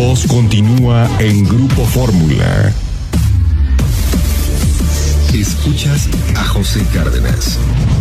voz continúa en Grupo Fórmula. Escuchas a José Cárdenas.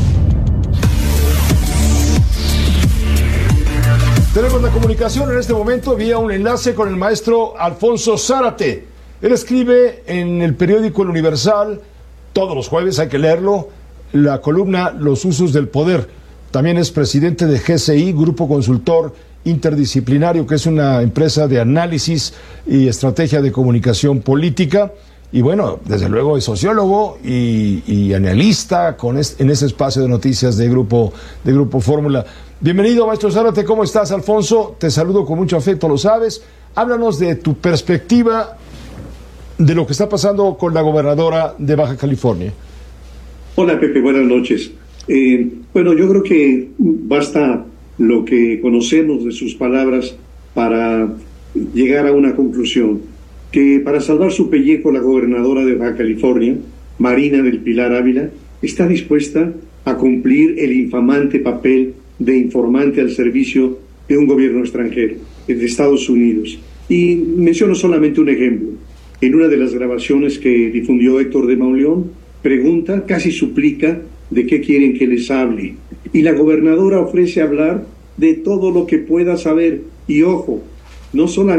Tenemos la comunicación en este momento vía un enlace con el maestro Alfonso Zárate. Él escribe en el periódico El Universal, todos los jueves hay que leerlo, la columna Los usos del poder. También es presidente de GCI, Grupo Consultor Interdisciplinario, que es una empresa de análisis y estrategia de comunicación política. Y bueno, desde luego es sociólogo y analista en ese espacio de noticias de Grupo Fórmula. Bienvenido, maestro Zárate, ¿cómo estás? Alfonso, te saludo con mucho afecto, lo sabes. Háblanos de tu perspectiva de lo que está pasando con la gobernadora de Baja California. Hola, Pepe, buenas noches. Bueno, yo creo que basta lo que conocemos de sus palabras para llegar a una conclusión, que para salvar su pellejo la gobernadora de Baja California, Marina del Pilar Ávila, está dispuesta a cumplir el infamante papel de informante al servicio de un gobierno extranjero, de Estados Unidos. Y menciono solamente un ejemplo. En una de las grabaciones que difundió Héctor de Mauleón, pregunta, casi suplica, de qué quieren que les hable. Y la gobernadora ofrece hablar de todo lo que pueda saber. Y ojo, no solamente